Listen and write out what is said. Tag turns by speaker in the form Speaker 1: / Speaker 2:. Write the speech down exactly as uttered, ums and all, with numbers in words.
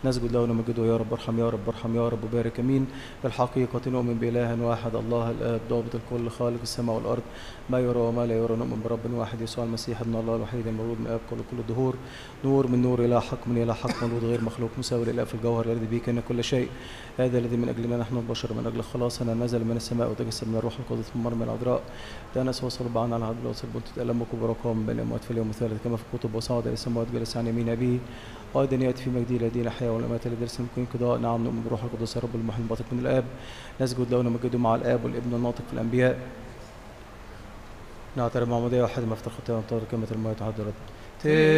Speaker 1: نسجد له ونمجده يا رب ارحم يا رب ارحم يا رب وبارك. امين. بالحقيقة نؤمن بإله واحد الله الآب ضابط الكل خالق السماء والأرض ما يرى وما لا يرى. نؤمن برب واحد يسوع المسيح ابن الله الوحيد المولود من الآب قبل كل الدهور نور من نور إلى حق من إلى حق مولود غير مخلوق مساوي للآب في الجوهر الذي به كان كل شيء. هذا الذي من أجلنا نحن البشر من أجل خلاصنا نزل من السماء وتجسد من الروح القدس من مريم العذراء تأنس وصلب عنا على عدل وصلب تتألم وكبر من بين الأموات في اليوم الثالث كما في الكتب وصعد إلى السماوات جلس عن يمين أبيه وأيضا يأتي في مجده إلى دين الحياة والأموات الذي درس من انقضاء. نعم نؤمن بروح القدس رب المحيي الباطن من الآب نسجد له ونمجده مع الآب والابن الناطق في الأنبياء نعترف معمودية واحدة مفتوح ختام طاهر كلمة الموت حضرت